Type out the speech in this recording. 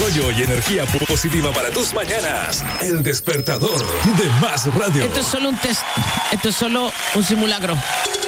rollo y energía positiva para tus mañanas. El despertador de Más Radio. Esto es solo un test. Esto es solo un simulacro.